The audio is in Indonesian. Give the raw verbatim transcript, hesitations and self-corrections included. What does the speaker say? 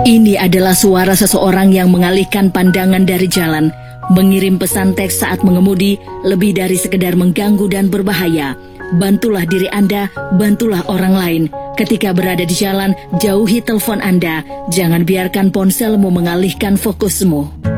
Ini adalah suara seseorang yang mengalihkan pandangan dari jalan, mengirim pesan teks saat mengemudi lebih dari sekedar mengganggu dan berbahaya. Bantulah diri Anda, bantulah orang lain. Ketika berada di jalan, jauhi telepon Anda. Jangan biarkan ponselmu mengalihkan fokusmu.